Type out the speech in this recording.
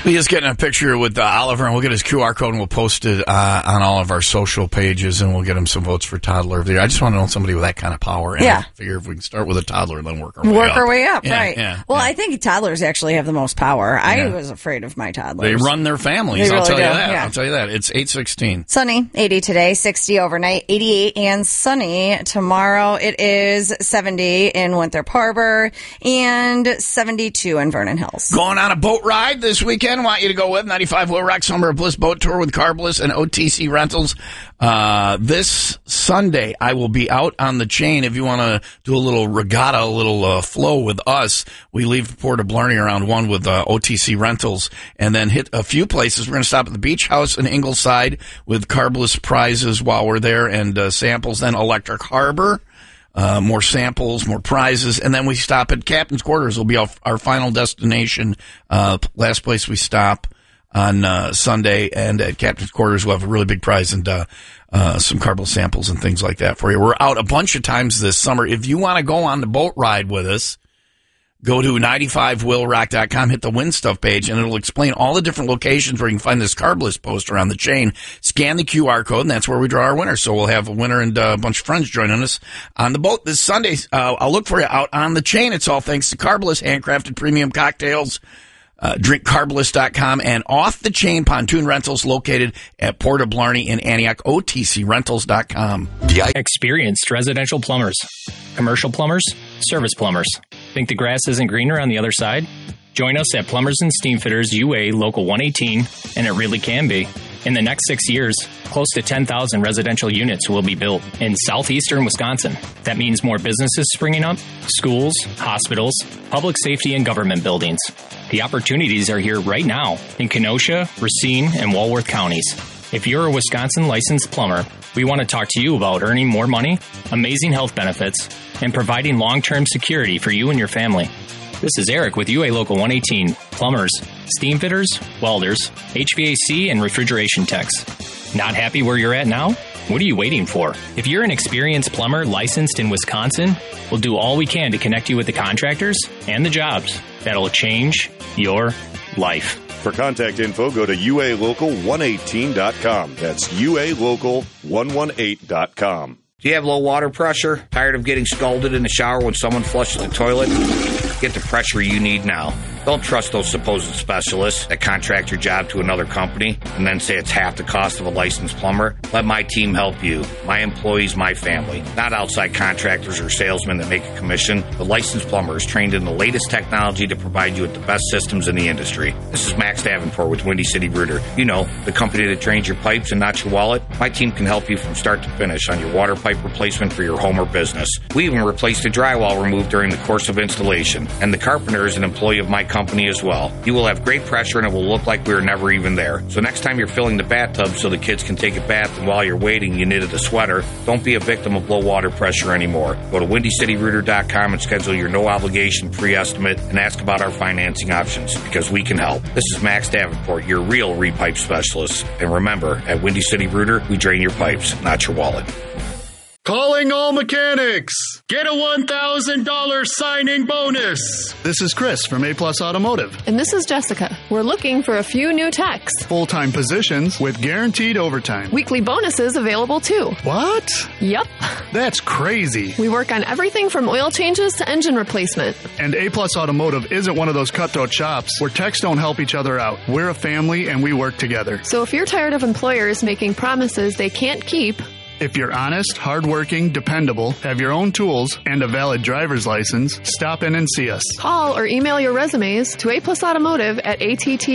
We just getting a picture with Oliver, and we'll get his QR code, and we'll post it on all of our social pages, and we'll get him some votes for Toddler of the Year. I just want to know somebody with that kind of power. And I figure if we can start with a toddler and then work our way up. Right. Well, I think toddlers actually have the most power. I was afraid of my toddlers. They run their families. I'll tell you that. Yeah. I'll tell you that. It's 8:16. Sunny, 80 today, 60 overnight, 88 and sunny tomorrow. It is 70 in Winthrop Harbor and 72 in Vernon Hills. Going on a boat ride this weekend. Want you to go with 95 Will Rock Summer of Bliss Boat Tour with Car Bliss and OTC Rentals. This Sunday, I will be out on the chain. If you want to do a little regatta, a little flow with us, we leave Port of Blarney around 1 with OTC Rentals and then hit a few places. We're going to stop at the Beach House in Ingleside with Car Bliss prizes while we're there and samples. Then Electric Harbor. More samples, more prizes, and then we stop at Captain's Quarters. Will be our final destination. Last place we stop on Sunday, and at Captain's Quarters we'll have a really big prize and some Car Bliss samples and things like that for you. We're out a bunch of times this summer. If you want to go on the boat ride with us, go to 95willrock.com, hit the Win Stuff page, and it'll explain all the different locations where you can find this Car Bliss poster on the chain. Scan the QR code, and that's where we draw our winners. So we'll have a winner and a bunch of friends joining us on the boat this Sunday. I'll look for you out on the chain. It's all thanks to Car Bliss, handcrafted premium cocktails. DrinkCarbliss.com and Off the Chain Pontoon Rentals located at Port of Blarney in Antioch, OTCRentals.com. Experienced residential plumbers, commercial plumbers, service plumbers. Think the grass isn't greener on the other side? Join us at Plumbers and Steamfitters UA Local 118, and it really can be. In the next 6 years, close to 10,000 residential units will be built in southeastern Wisconsin. That means more businesses springing up, schools, hospitals, public safety, and government buildings. The opportunities are here right now in Kenosha, Racine, and Walworth counties. If you're a Wisconsin licensed plumber, we want to talk to you about earning more money, amazing health benefits, and providing long-term security for you and your family. This is Eric with UA Local 118, plumbers, steam fitters, welders, HVAC, and refrigeration techs. Not happy where you're at now? What are you waiting for? If you're an experienced plumber licensed in Wisconsin, we'll do all we can to connect you with the contractors and the jobs that'll change your life. For contact info, go to ualocal118.com. That's ualocal118.com. Do you have low water pressure? Tired of getting scalded in the shower when someone flushes the toilet? Get the pressure you need now. Don't trust those supposed specialists that contract your job to another company and then say it's half the cost of a licensed plumber. Let my team help you. My employees, my family. Not outside contractors or salesmen that make a commission. The licensed plumber is trained in the latest technology to provide you with the best systems in the industry. This is Max Davenport with Windy City Rooter. You know, the company that drains your pipes and not your wallet. My team can help you from start to finish on your water pipe replacement for your home or business. We even replaced the drywall removed during the course of installation. And the carpenter is an employee of my company as well. You will have great pressure and it will look like we were never even there. So next time you're filling the bathtub so the kids can take a bath and while you're waiting you knitted a sweater, don't be a victim of low water pressure anymore. Go to WindyCityRooter.com and schedule your no obligation pre-estimate and ask about our financing options because we can help. This is Max Davenport, your real repipe specialist. And remember, at Windy City Rooter, we drain your pipes, not your wallet. Calling all mechanics! Get a $1,000 signing bonus! This is Chris from A Plus Automotive. And this is Jessica. We're looking for a few new techs. Full-time positions with guaranteed overtime. Weekly bonuses available too. What? Yep. That's crazy. We work on everything from oil changes to engine replacement. And A Plus Automotive isn't one of those cutthroat shops where techs don't help each other out. We're a family and we work together. So if you're tired of employers making promises they can't keep, if you're honest, hardworking, dependable, have your own tools, and a valid driver's license, stop in and see us. Call or email your resumes to A Plus Automotive at ATT